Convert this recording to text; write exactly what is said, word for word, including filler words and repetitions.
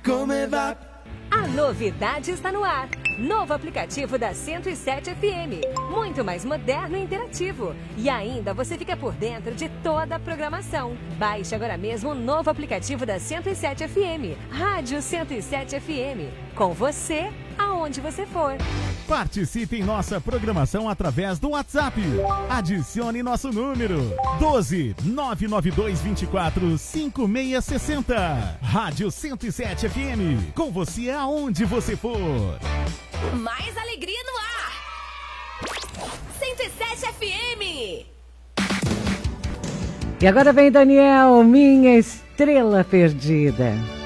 come va? A novidade está no ar. Novo aplicativo da cento e sete F M. Muito mais moderno e interativo. E ainda você fica por dentro de toda a programação. Baixe agora mesmo o novo aplicativo da cento e sete F M. Rádio cento e sete F M. Com você, aonde você for. Participe em nossa programação através do WhatsApp. Adicione nosso número doze nove nove dois dois quatro cinco seis seis zero. Rádio cento e sete F M. Com você aonde você for. Mais alegria no ar. cento e sete F M. E agora vem Daniel, minha estrela perdida.